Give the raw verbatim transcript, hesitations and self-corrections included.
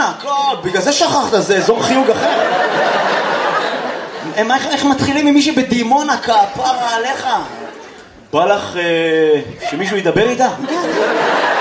הכל, בגלל זה שכחת, זה אזור חיוג אחר. איך, איך מתחילים עם מישהי בדימונה, כפרה עליך? בא לך אה, שמישהו ידבר איתה?